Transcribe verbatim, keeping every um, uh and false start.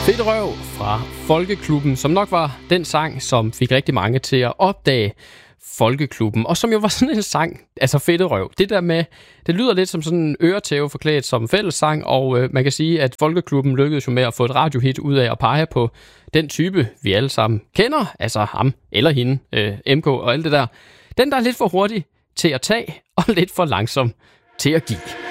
Fedt røv fra Folkeklubben, som nok var den sang, som fik rigtig mange til at opdage Folkeklubben, og som jo var sådan en sang, altså Fedte røv. Det der med, det lyder lidt som sådan en øretæve forklædt som fællessang, og øh, man kan sige, at Folkeklubben lykkedes jo med at få et radiohit ud af at pege på den type, vi alle sammen kender, altså ham eller hende, øh, M K og alt det der. Den, der er lidt for hurtig til at tage, og lidt for langsom til at give.